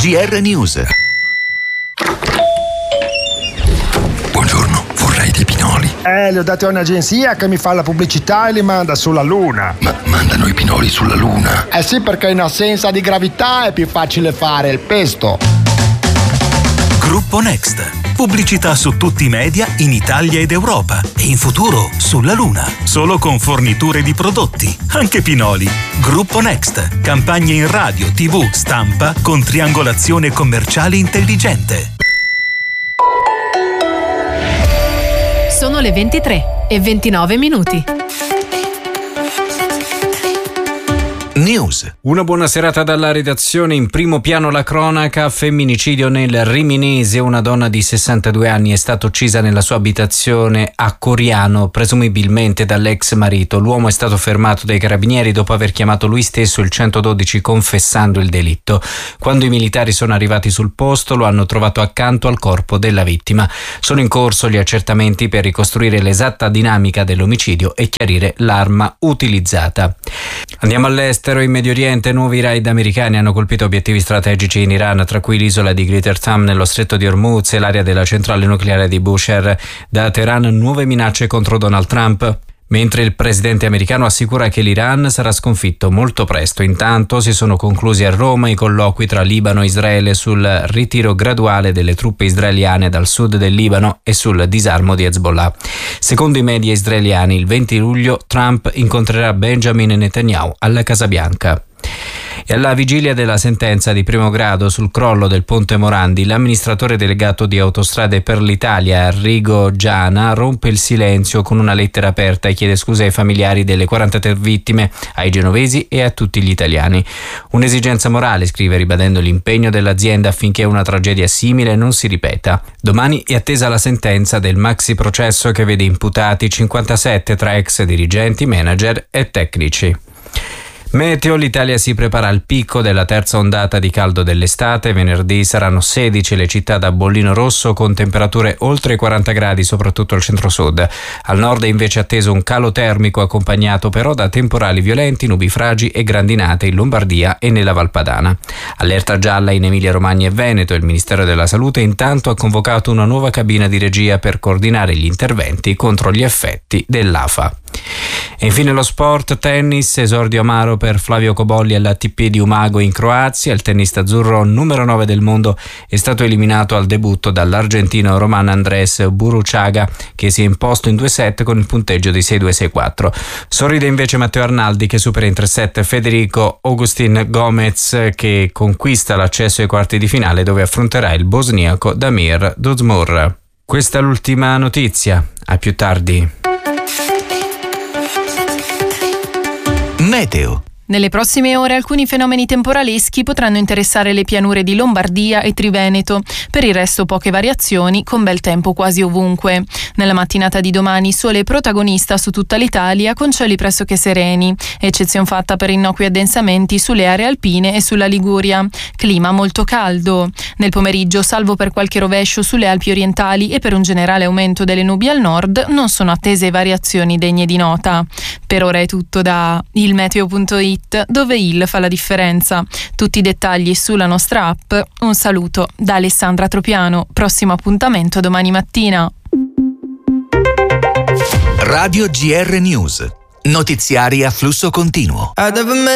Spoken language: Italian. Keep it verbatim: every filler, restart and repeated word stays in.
G R News. Buongiorno, vorrei dei pinoli. Eh, li ho dati a un'agenzia che mi fa la pubblicità e li manda sulla Luna. Ma mandano i pinoli sulla Luna? Eh sì, perché in assenza di gravità è più facile fare il pesto. Gruppo Next. Pubblicità su tutti i media in Italia ed Europa e in futuro sulla Luna. Solo con forniture di prodotti, anche pinoli. Gruppo Next. Campagne in radio, tivù, stampa con triangolazione commerciale intelligente. Sono le ventitré e ventinove minuti. News. Una buona serata dalla redazione. In primo piano la cronaca. Femminicidio nel Riminese. Una donna di sessantadue anni è stata uccisa nella sua abitazione a Coriano, presumibilmente dall'ex marito. L'uomo è stato fermato dai carabinieri dopo aver chiamato lui stesso il centododici confessando il delitto. Quando i militari sono arrivati sul posto lo hanno trovato accanto al corpo della vittima. Sono in corso gli accertamenti per ricostruire l'esatta dinamica dell'omicidio e chiarire l'arma utilizzata. Andiamo all'estero. In Medio Oriente nuovi raid americani hanno colpito obiettivi strategici in Iran, tra cui l'isola di Greater Tam nello stretto di Hormuz e l'area della centrale nucleare di Bushehr. Da Teheran nuove minacce contro Donald Trump, mentre il presidente americano assicura che l'Iran sarà sconfitto molto presto. Intanto si sono conclusi a Roma i colloqui tra Libano e Israele sul ritiro graduale delle truppe israeliane dal sud del Libano e sul disarmo di Hezbollah. Secondo i media israeliani, il venti luglio Trump incontrerà Benjamin Netanyahu alla Casa Bianca. E alla vigilia della sentenza di primo grado sul crollo del ponte Morandi, l'amministratore delegato di Autostrade per l'Italia, Arrigo Giana, rompe il silenzio con una lettera aperta e chiede scusa ai familiari delle quarantatré vittime, ai genovesi e a tutti gli italiani. Un'esigenza morale, scrive, ribadendo l'impegno dell'azienda affinché una tragedia simile non si ripeta. Domani è attesa la sentenza del maxi processo che vede imputati cinquantasette tra ex dirigenti, manager e tecnici. Meteo, l'Italia si prepara al picco della terza ondata di caldo dell'estate. Venerdì saranno sedici le città da bollino rosso con temperature oltre i quaranta gradi, soprattutto al centro-sud. Al nord è invece atteso un calo termico accompagnato però da temporali violenti, nubifragi e grandinate in Lombardia e nella Valpadana. Allerta gialla in Emilia-Romagna e Veneto. Il Ministero della Salute intanto ha convocato una nuova cabina di regia per coordinare gli interventi contro gli effetti dell'A F A. E infine lo sport, tennis, esordio amaro per Flavio Cobolli all'A T P di Umago in Croazia. Il tennista azzurro numero nove del mondo è stato eliminato al debutto dall'argentino Roman Andrés Buruchaga, che si è imposto in due set con il punteggio di sei due sei quattro. Sorride invece Matteo Arnaldi, che supera in tre set Federico Agustin Gomez, che conquista l'accesso ai quarti di finale, dove affronterà il bosniaco Damir Duzmur. Questa è l'ultima notizia. A più tardi. Meteo. Nelle prossime ore alcuni fenomeni temporaleschi potranno interessare le pianure di Lombardia e Triveneto. Per il resto poche variazioni, con bel tempo quasi ovunque. Nella mattinata di domani sole protagonista su tutta l'Italia con cieli pressoché sereni, eccezion fatta per innocui addensamenti sulle aree alpine e sulla Liguria. Clima molto caldo. Nel pomeriggio, salvo per qualche rovescio sulle Alpi orientali e per un generale aumento delle nubi al nord, non sono attese variazioni degne di nota. Per ora è tutto da ilmeteo punto it, dove il fa la differenza. Tutti i dettagli sulla nostra app. Un saluto da Alessandra Tropiano. Prossimo appuntamento domani mattina. Radio G R News. Notiziari a flusso continuo.